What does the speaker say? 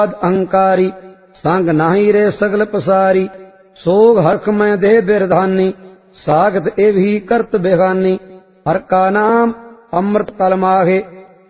अहंकारी संग नाही रे सगल पसारी। सोग हरख मैं दे बिरधानी सागत एव ही करत बेगानी। हर का नाम अमृत तल माहे